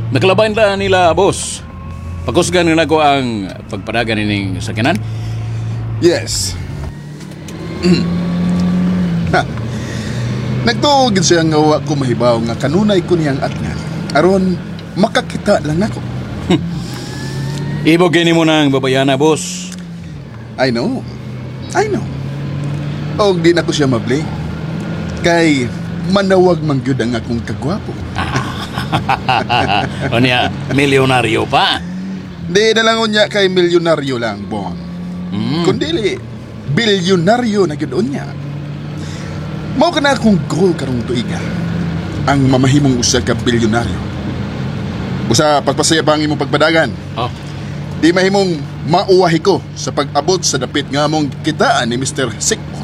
Nakalabain na nila, boss. Pagkusgan na ko ang pagpadagan nining sakinan. Yes. Ha. Nagtuogid siya nga wa ko mahibaw nga kanunay ko niyang atngan. Aron makakita lang ako. Ibog kini mo ng babayana, boss. I know. Og di na ko siya mabli. Kay manawag man gyud ang akong kagwapo. O niya, milyonaryo pa. Di na lang unya kay milyonaryo lang, Bon. Kundili, bilyonaryo na gyud unya. Mao ka na akong goal karong tuiga. Ang mamahimong usa ka bilyonaryo. Busa pagpasayabang imong pagpadagan. Oh. Di mahimong mauwahi ko sa pag-abot sa dapit nga mong kitaan ni Mr. Sik